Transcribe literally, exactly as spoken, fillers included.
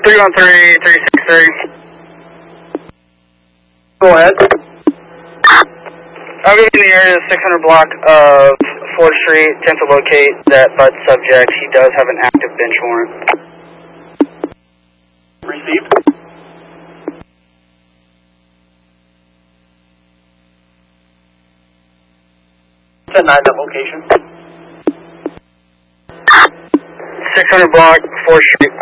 three one three, three six three. Go ahead. I'm in the area of six hundred block of fourth Street, attempt to locate that Bud subject. He does have an active bench warrant. Received. ten nine, that location. six hundred block, fourth Street.